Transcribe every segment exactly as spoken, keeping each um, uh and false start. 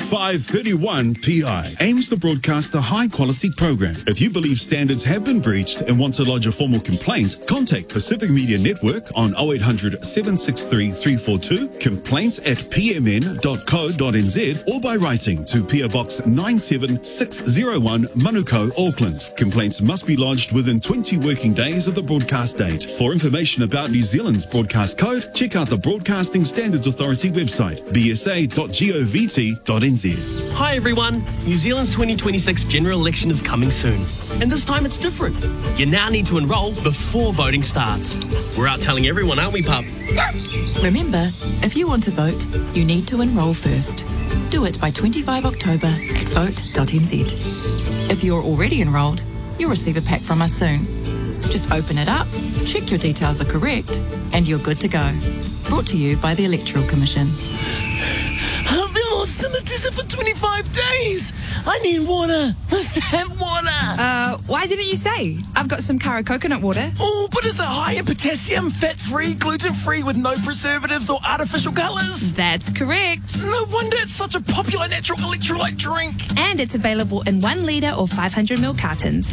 five thirty-one P I aims to broadcast a high-quality program. If you believe standards have been breached and want to lodge a formal complaint, contact Pacific Media Network on oh eight hundred, seven six three, three four two, complaints at p m n dot co dot n z, or by writing to P O Box nine seven six zero one, Manukau, Auckland. Complaints must be lodged within twenty working days of the broadcast date. For information about New Zealand's broadcast code, check out the Broadcasting Standards Authority website, b s a dot gov dot n z. Hi everyone, New Zealand's twenty twenty-six general election is coming soon. And this time it's different. You now need to enrol before voting starts. We're out telling everyone, aren't we, pup? Remember, if you want to vote, you need to enrol first. Do it by twenty-fifth of October at vote dot n z. If you're already enrolled, you'll receive a pack from us soon. Just open it up, check your details are correct, and you're good to go. Brought to you by the Electoral Commission. I've been lost in the desert for twenty-five days. I need water. Let's have water. Uh, why didn't you say? I've got some Kara coconut water. Oh, but is it high in potassium, fat-free, gluten-free, with no preservatives or artificial colours? That's correct. No wonder it's such a popular natural electrolyte drink. And it's available in one litre or five hundred milliliter cartons.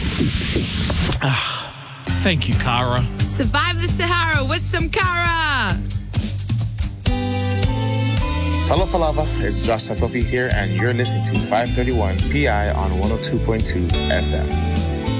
Ah, thank you, Kara. Survive the Sahara with some Kara. Hello, Falava. It's Josh Tatofi here, and you're listening to five thirty-one P I on one oh two point two F M.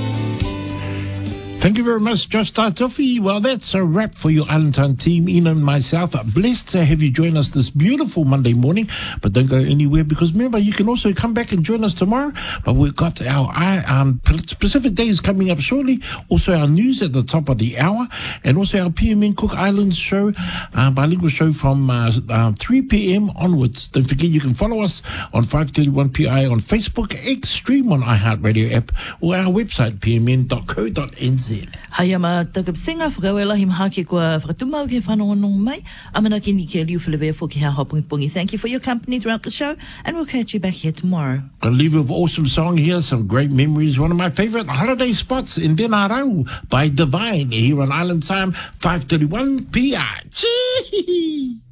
Thank you very much, Josh Tatofi. Well, that's a wrap for your Allentown team. Ian and myself are blessed to have you join us this beautiful Monday morning. But don't go anywhere, because remember, you can also come back and join us tomorrow. But we've got our um, Pacific Days coming up shortly. Also, our news at the top of the hour. And also our P M N Cook Islands show, uh, bilingual show from uh, uh, three p m onwards. Don't forget, you can follow us on five thirty-one P I on Facebook, X, stream on iHeartRadio app, or our website, p m n dot co dot n z. Hai ama takapsinga whakawela him hake kua whakatumau ke whanonong mai. Amana kini ke liu whilewea fo ki hea hopungi. Thank you for your company throughout the show, and we'll catch you back here tomorrow. Gonna leave you with an awesome song here, some great memories. One of my favorite holiday spots in Denarau by Divine here on Island Time, five thirty-one P I. Chee!